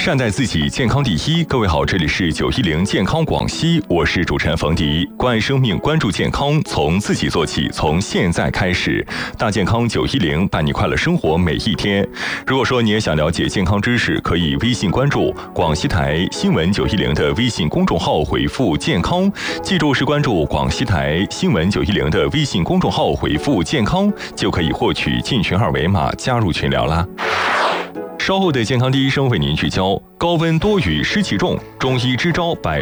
善待自己，健康第一。各位好，这里是910健康广西，我是主持人冯迪。关爱生命，关注健康，从自己做起，从现在开始。大健康910，伴你快乐生活每一天。如果说你也想了解健康知识，可以微信关注广西台新闻910的微信公众号，回复健康，记住是关注广西台新闻910的微信公众号，回复健康，就可以获取进群二维码，加入群聊啦。稍后的健康第一声为您聚焦：高温多雨湿气重，中医支招